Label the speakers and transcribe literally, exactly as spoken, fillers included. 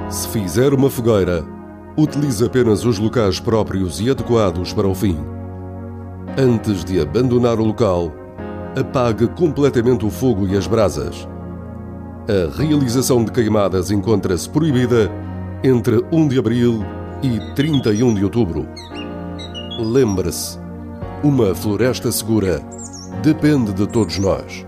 Speaker 1: Se fizer uma fogueira, utilize apenas os locais próprios e adequados para o fim. Antes de abandonar o local, apague completamente o fogo e as brasas. A realização de queimadas encontra-se proibida entre um de abril e trinta e um de outubro. Lembre-se, uma floresta segura depende de todos nós.